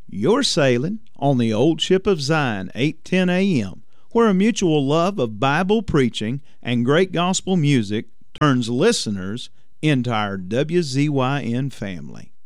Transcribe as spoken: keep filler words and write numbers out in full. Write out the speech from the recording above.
You're sailing on the old ship of Zion, eight ten A M, where a mutual love of Bible preaching and great gospel music turns listeners into our W Z Y N family.